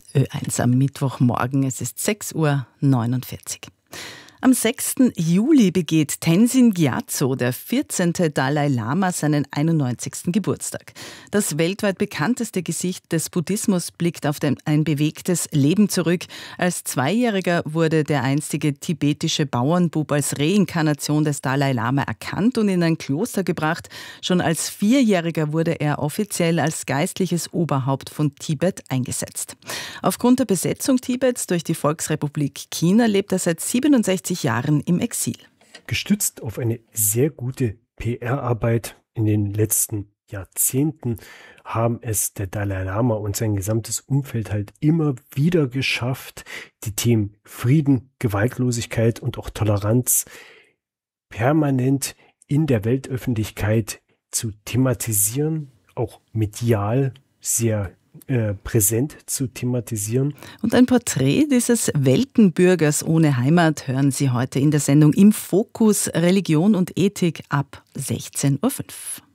Ö1 am Mittwochmorgen. Es ist 6:49 Uhr. Am 6. Juli begeht Tenzin Gyatso, der 14. Dalai Lama, seinen 91. Geburtstag. Das weltweit bekannteste Gesicht des Buddhismus blickt auf ein bewegtes Leben zurück. Als Zweijähriger wurde der einstige tibetische Bauernbub als Reinkarnation des Dalai Lama erkannt und in ein Kloster gebracht. Schon als Vierjähriger wurde er offiziell als geistliches Oberhaupt von Tibet eingesetzt. Aufgrund der Besetzung Tibets durch die Volksrepublik China lebt er seit 67 Jahren im Exil. Gestützt auf eine sehr gute PR-Arbeit in den letzten Jahrzehnten haben es der Dalai Lama und sein gesamtes Umfeld halt immer wieder geschafft, die Themen Frieden, Gewaltlosigkeit und auch Toleranz permanent in der Weltöffentlichkeit zu thematisieren, auch medial sehr präsent zu thematisieren. Und ein Porträt dieses Weltenbürgers ohne Heimat hören Sie heute in der Sendung Im Fokus Religion und Ethik ab 16:05 Uhr.